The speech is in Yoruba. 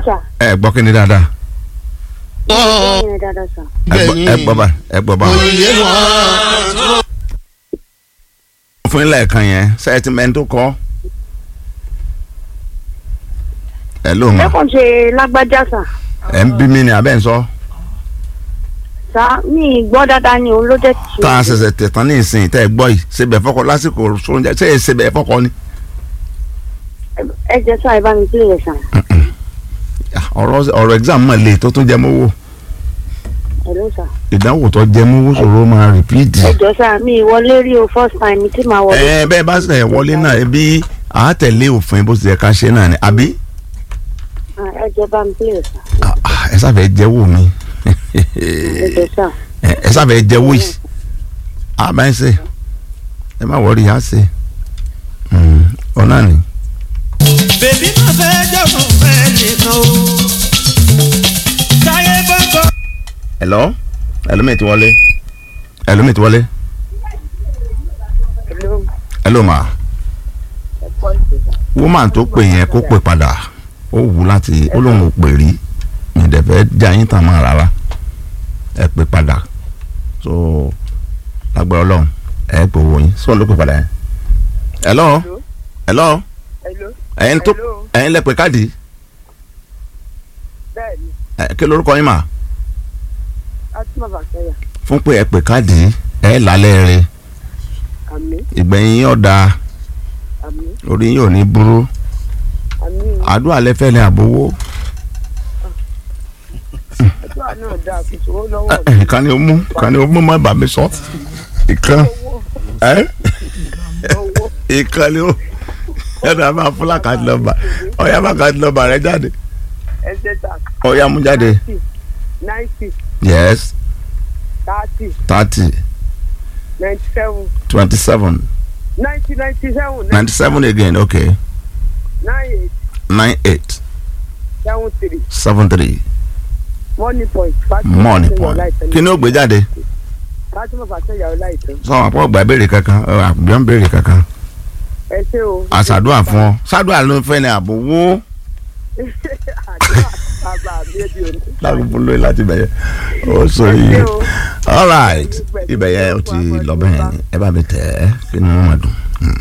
sà. ẹ gbọ́ kí ni dáadáa. Ẹ̀yin dáadáa sà. ẹ gbọ́ bá. fún ilé ẹ̀kan yẹn sẹ́tìmẹ́ntì kọ́. ẹ ló ma. Ẹ kàn ṣe lágbájá sà. ẹ ń bí mi ni abẹ́ ń sọ. Sà mi gbọ́ dáadáa ni òun ló jẹ́ ti. tá a ṣẹ̀ṣẹ̀ tẹ̀tàn ní ìsìn tẹ́ ẹ gbọ́ yìí ṣebẹ̀ fọkọ lásìkò sóúnjẹ ṣé ẹ ṣebẹ̀ fọkọ ni. Ẹ jẹ́ sà ẹ bá mi pílẹ̀ sà. ọ̀rọ̀ exam mọ̀ lè tó tún jẹ mọ́wọ́. Hello sà. ìdánwò tó jẹ mọ́wọ́ sọ̀rọ̀ máa repeat. Ẹ jọ sà mi wọlé rí o first time tí màá wọlé. bẹ́ẹ̀ bá ṣe wọlé náà ẹbí àátẹ̀lé òfin bó ti yẹ ká ṣe náà ni àbí. Ẹ jẹ́ bá mi pílẹ̀ sà. ẹ sáfẹ́ jẹ́wọ́ mi. Ẹ jọ sà. ẹ sáfẹ́ jẹ́wọ́ yìí. àbá ẹ ṣe ẹ má wọrí yá ṣe. ọ̀nà ni. bèbí máa fẹ́ jọ̀kọ̀ fẹ́ nìkan o. táyé bọ́kọ. hello ẹlòmíì ti wọlé ẹlòmíì ti wọlé Hello. hello ma Ẹ kọ́ ìṣèjọba. woman tó pè yẹn kó pè padà ó wù láti ó lóun ò pè rí mi dẹ̀ fẹ́ jẹ́ àyín tàn máa rárá ẹ pè padà so lágbára ọlọ́run ẹ pè owó yín sọ́ọ́ ló pè padà yẹn hello hello Hello. ẹ̀yin lẹ pè káàdì Bẹ́ẹ̀ni, kí lorúkọ yín mà Fatima Bakaya. fún pé ẹ pè káàdì ẹ lálẹ́ rẹ Àmín. ìgbẹ̀yìn yín ọ̀dà Àmín. orí yín ò ní burú Àmín. àdúrà lẹ́fẹ̀ẹ́ ní àbówó Àdúrà náà dáa kò sówó lọ́wọ́ mi. ìkànnì ó mú má bà mí sọ ìkan ìkànnì ó yàtọ̀ máa fún làkàtì nọ́mbà ọ̀yà làkàtì nọ́mbà rẹ jáde Ẹ ṣe tà. ọ̀yà mú jáde 90, yes 30, 30 97, 27 90, 97, 97 again okay 98, 98 73. 73 Money point. Fatima money Bakaya point Ọláìtàn. kí ni ó gbé jáde Fatima Bakaya Ọláìtàn. sọ wọn àpò ọgbà ìbéèrè kankan àbí wọn béèrè kankan Ẹ ṣé o. àṣàdúrà fún ọ ṣàdúrà ló ń fẹ́ ní àbówó Àdúrà bàbá mi èdè òní. lágùnfún lóye láti bẹ̀yẹ ó sọ yìí all right ibẹ̀ yẹn ó ti lọ bẹ́ẹ̀ ni ẹ bá mi tẹ̀ ẹ́ kí ni wọ́n máa dùn.